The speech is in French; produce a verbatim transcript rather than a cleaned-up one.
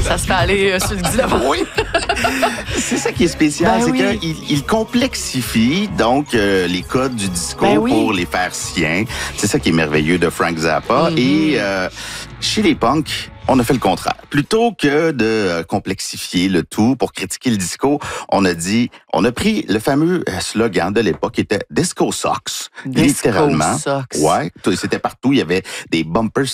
Ça se fait aller euh, sur le xylophone. Oui. C'est ça qui est spécial, Ben c'est oui. qu'il il complexifie donc euh, les codes du disco Ben oui. pour les faire siens. C'est ça qui est merveilleux de Frank Zappa. Mm-hmm. Et euh, chez les punks, on a fait le contraire. Plutôt que de euh, complexifier le tout pour critiquer le disco, on a dit, on a pris le fameux euh, slogan de l'époque qui était Disco Socks, Disco littéralement. Socks. Ouais, tout- c'était partout. Il y avait des bumper